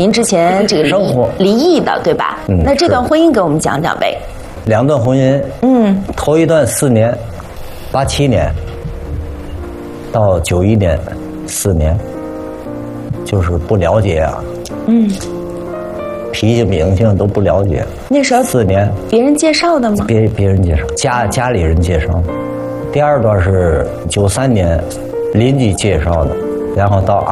您之前这个离异的，对吧？那这段婚姻给我们讲讲呗。 2段婚姻，头一段4年，87年到91年4年，就是不了解啊，脾气秉性都不了解。 那时候 4年， 别人介绍的吗？ 别人介绍，家里人介绍。第2段是93年邻居介绍的，然后到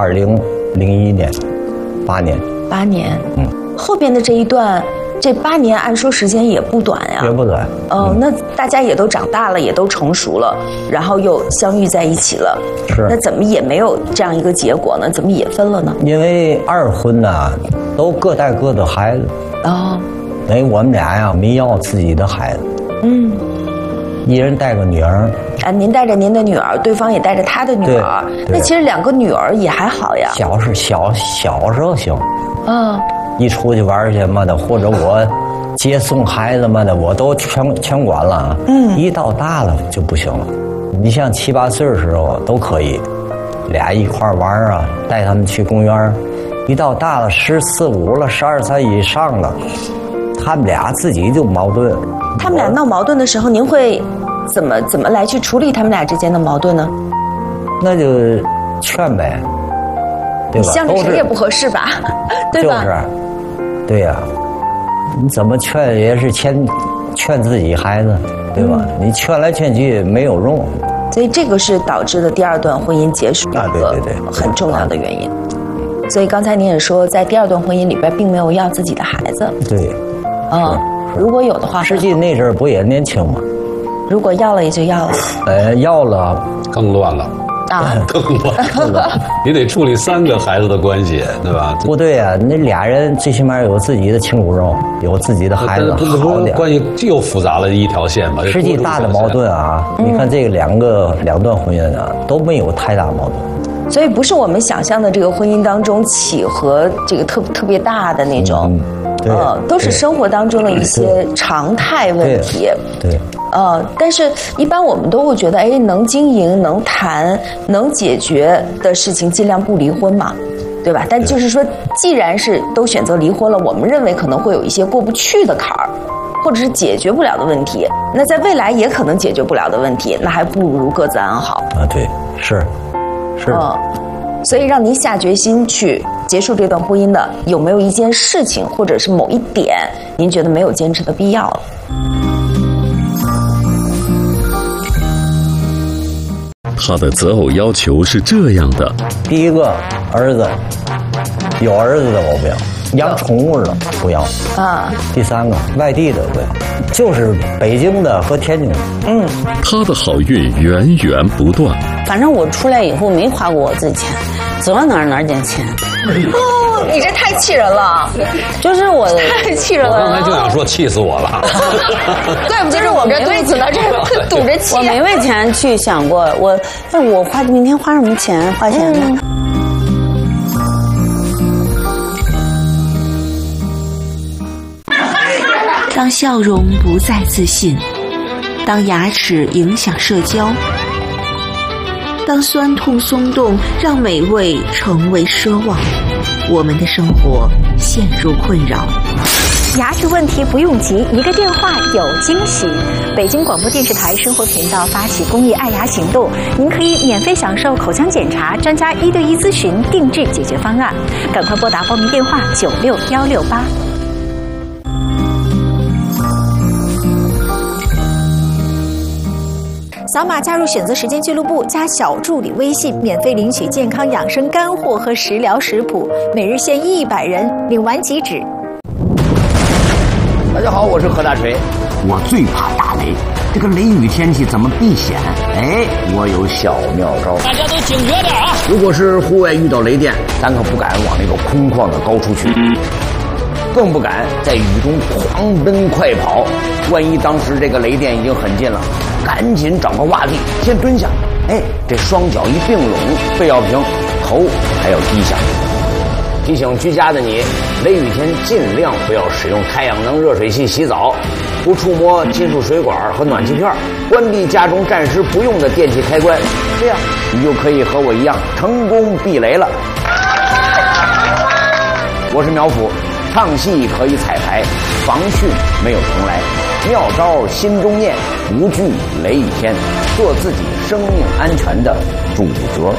2001年，8年。 8年，后边的这一段。这8年按说时间也不短呀， 也不短。 那大家也都长大了，也都成熟了，然后又相遇在一起了。 是。 那怎么也没有这样一个结果呢？怎么也分了呢？ 因为2婚呐，都各带各的孩子。等于我们俩呀，没要自己的孩子。一人带个女儿。 您带着您的女儿，对方也带着他的女儿。那其实2个女儿也还好呀。 小时候行。一出去玩去嘛的，或者我接送孩子嘛的，我都全管了。一到大了就不行了。你像7、8岁的时候都可以，俩一块玩啊，带他们去公园。一到大了14、15了，12岁以上了，他们俩自己就矛盾。 他们俩闹矛盾的时候，您会怎么来去处理他们俩之间的矛盾呢？ 那就劝呗，对吧？ 向着谁也不合适吧，对吧？ 就是。对呀，你怎么劝也是劝自己孩子，对吧？你劝来劝去没有用， 所以这个是导致的第2段婚姻结束的一个很重要的原因。所以刚才您也说，在第2段婚姻里边并没有要自己的孩子。 对， 如果有的话， 实际那阵儿不也年轻吗？ 如果要了也就要了， 要了更乱了。更乱，你得处理3个孩子的关系，对吧？ 不对呀，那俩人最起码有自己的亲骨肉，有自己的孩子，好点。 关系又复杂了一条线吧。 实际大的矛盾啊，你看这个2段婚姻啊，都没有太大矛盾。 所以不是我们想象的这个婚姻当中起和这个特别大的那种，都是生活当中的一些常态问题。 对。 但是一般我们都会觉得，能经营、能谈、能解决的事情，尽量不离婚嘛，对吧？但就是说，既然是都选择离婚了，我们认为可能会有一些过不去的坎儿，或者是解决不了的问题。那在未来也可能解决不了的问题，那还不如各自安好。 对，是。 所以让您下决心去结束这段婚姻的，有没有一件事情，或者是某一点，您觉得没有坚持的必要了？ 他的择偶要求是这样的： 第一个，儿子，有儿子的我不要，养宠物的不要。第3个，外地的不要，就是北京的和天津的。 他的好运源源不断。 反正我出来以后没花过我自己钱，走到哪儿捡钱。 你这太气人了， 就是我太气人了。 我刚才就想说气死我了， 怪不得我这肚子呢，这堵着气。 我没为钱去想过，我明天花什么钱花钱呢？ 当笑容不再自信，当牙齿影响社交，当酸痛松动让美味成为奢望，我们的生活陷入困扰。 牙齿问题不用急，一个电话有惊喜。北京广播电视台生活频道发起公益爱牙行动，您可以免费享受口腔检查、专家1对1咨询、定制解决方案。赶快拨打报名电话96168。扫码加入选择时间俱乐部，加小助理微信，免费领取健康养生干货和食疗食谱，每日限100人，领完即止。 大家好，我是何大锤。我最怕打雷，这个雷雨天气怎么避险？我有小妙招。 大家都警觉点啊！ 如果是户外遇到雷电，咱可不敢往那个空旷的高处去，更不敢在雨中狂奔快跑。万一当时这个雷电已经很近了，赶紧找个洼地先蹲下，这双脚一并拢，背要平，头还要低下。提醒居家的你，雷雨天尽量不要使用太阳能热水器洗澡，不触摸金属水管和暖气片，关闭家中暂时不用的电器开关，这样你就可以和我一样成功避雷了。 我是苗阜，唱戏可以彩排，防汛没有重来，妙招心中念，不惧雷雨天，做自己生命安全的主角。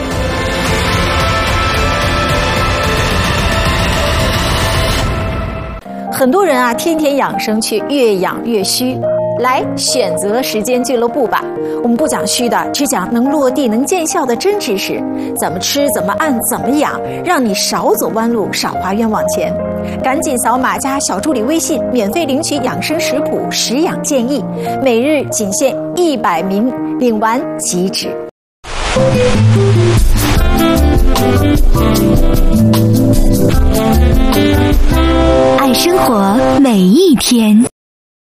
很多人啊，天天养生却越养越虚。来选择时间俱乐部吧，我们不讲虚的，只讲能落地能见效的真知识，怎么吃怎么按怎么养，让你少走弯路少花冤枉钱。赶紧扫码加小助理微信，免费领取养生食谱食养建议，每日仅限100名，领完即止。 爱生活每一天。